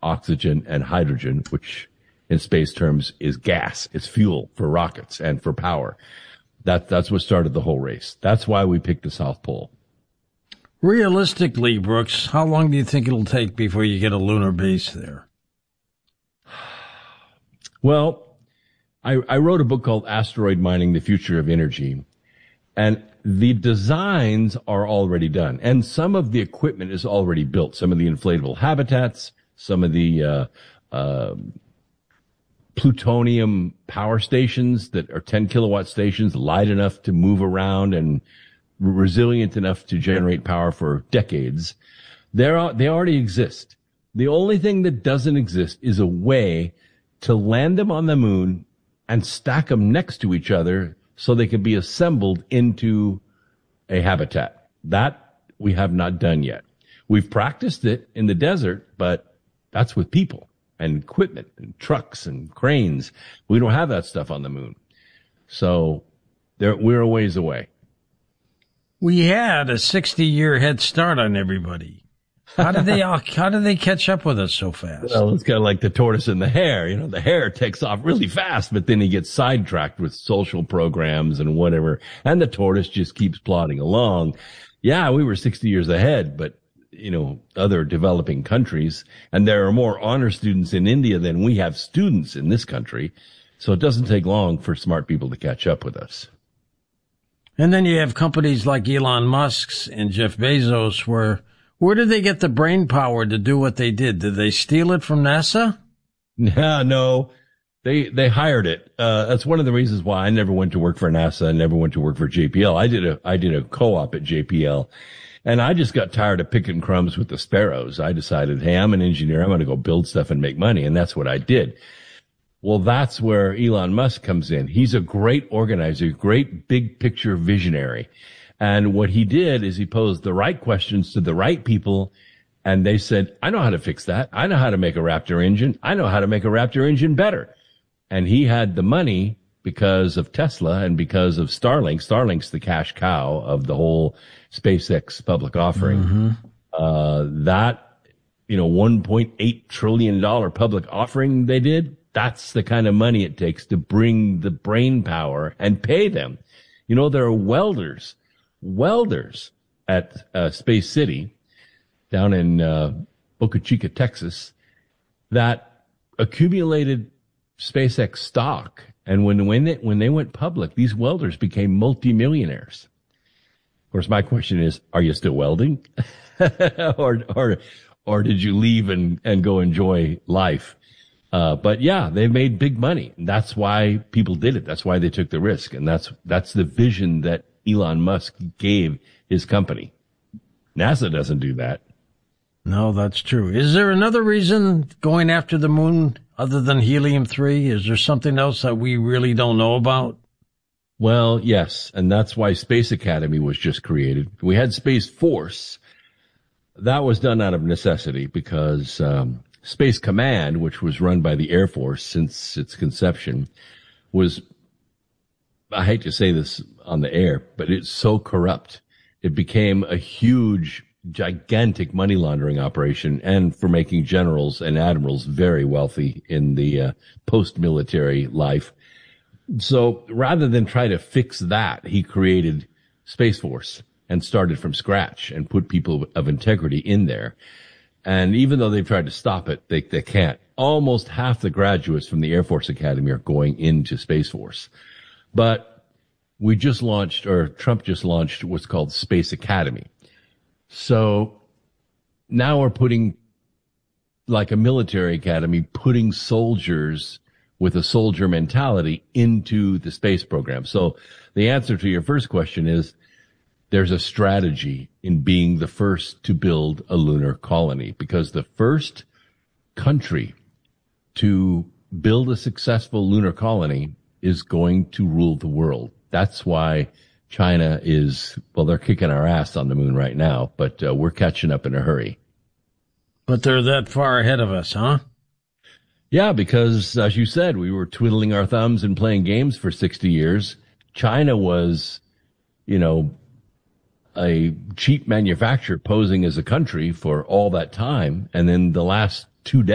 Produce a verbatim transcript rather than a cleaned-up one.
oxygen, and hydrogen, which in space terms is gas. It's fuel for rockets and for power. That, that's what started the whole race. That's why we picked the South Pole. Realistically, Brooks, how long do you think it'll take before you get a lunar base there? Well, I, I wrote a book called Asteroid Mining, The Future of Energy, and the designs are already done, and some of the equipment is already built. Some of the inflatable habitats, some of the uh, uh, plutonium power stations that are ten kilowatt stations, light enough to move around and resilient enough to generate power for decades. They're, they already exist. The only thing that doesn't exist is a way to land them on the moon and stack them next to each other so they can be assembled into a habitat. That we have not done yet. We've practiced it in the desert, but that's with people and equipment and trucks and cranes. We don't have that stuff on the moon. So there, we're a ways away. We had a sixty-year head start on everybody. How did they all, how did they catch up with us so fast? Well, it's kind of like the tortoise and the hare. You know, the hare takes off really fast, but then he gets sidetracked with social programs and whatever. And the tortoise just keeps plodding along. Yeah, we were sixty years ahead, but, you know, other developing countries, and there are more honor students in India than we have students in this country. So it doesn't take long for smart people to catch up with us. And then you have companies like Elon Musk's and Jeff Bezos where, where did they get the brain power to do what they did? Did they steal it from NASA? No, no. They, they hired it. Uh, that's one of the reasons why I never went to work for NASA and never went to work for J P L. I did a, I did a co-op at J P L, and I just got tired of picking crumbs with the sparrows. I decided, hey, I'm an engineer. I'm going to go build stuff and make money. And that's what I did. Well, that's where Elon Musk comes in. He's a great organizer, great big picture visionary. And what he did is he posed the right questions to the right people. And they said, I know how to fix that. I know how to make a Raptor engine. I know how to make a Raptor engine better. And he had the money because of Tesla and because of Starlink. Starlink's the cash cow of the whole SpaceX public offering. Mm-hmm. Uh, that, you know, one point eight trillion dollars public offering they did, that's the kind of money it takes to bring the brain power and pay them. You know, there are welders, welders at uh, Space City down in uh, Boca Chica, Texas, that accumulated SpaceX stock. And when, when, they, when they went public, these welders became multimillionaires. Of course, my question is, are you still welding? or, or, or did you leave and, and go enjoy life? Uh, but yeah, they made big money. That's why people did it. That's why they took the risk. And that's, that's the vision that Elon Musk gave his company. NASA doesn't do that. No, that's true. Is there another reason going after the moon other than helium three? Is there something else that we really don't know about? Well, yes. And that's why Space Academy was just created. We had Space Force. That was done out of necessity because, um, Space Command, which was run by the Air Force since its conception, was, I hate to say this on the air, but it's so corrupt. It became a huge, gigantic money laundering operation and for making generals and admirals very wealthy in the uh, post-military life. So rather than try to fix that, he created Space Force and started from scratch and put people of integrity in there. And even though they've tried to stop it, they, they can't. Almost half the graduates from the Air Force Academy are going into Space Force. But we just launched, or Trump just launched what's called Space Academy. So now we're putting, like a military academy, putting soldiers with a soldier mentality into the space program. So the answer to your first question is, there's a strategy in being the first to build a lunar colony, because the first country to build a successful lunar colony is going to rule the world. That's why China is, well, they're kicking our ass on the moon right now, but uh, we're catching up in a hurry. But they're that far ahead of us, huh? Yeah, because as you said, we were twiddling our thumbs and playing games for sixty years. China was, you know, a cheap manufacturer posing as a country for all that time. And then the last two decades,